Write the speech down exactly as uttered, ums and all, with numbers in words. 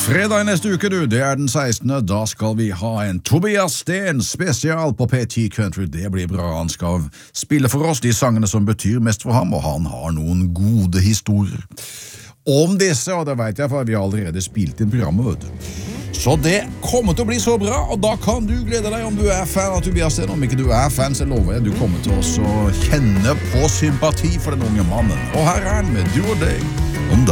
Fredag i neste uke, du, det er den sekstende. Da skal vi ha en Tobias Sten spesial på P T Country. Det blir bra. Han skal spille for oss de sangene som betyr mest for ham, og han har noen gode historier om disse, og det vet jeg, for vi har allerede spilt inn programmet, vet du. Så det kommer til å bli så bra, og da kan du glede deg om du er fan av Tobias Sten. Om ikke du er fan, så lover jeg du kommer til å kjenne på sympati for den unge mannen. Og her er han med Du og deg.